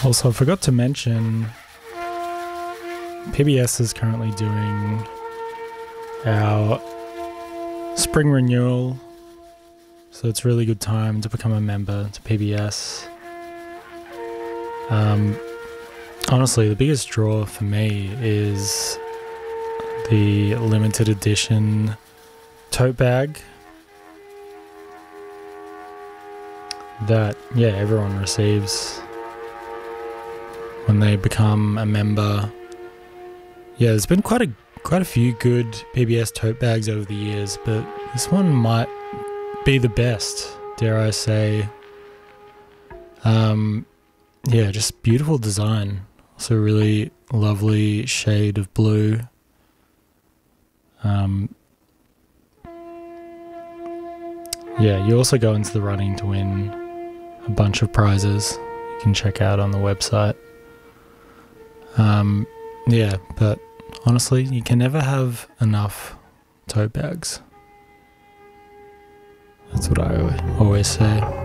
Also, I forgot to mention, PBS is currently doing our spring renewal, so it's a really good time to become a member to PBS. Honestly, the biggest draw for me is the limited edition tote bag that, everyone receives when they become a member. Yeah, there's been quite a few good PBS tote bags over the years, but this one might be the best, dare I say. Just beautiful design. Also really lovely shade of blue. You also go into the running to win a bunch of prizes you can check out on the website. But honestly, you can never have enough tote bags. That's what I always say.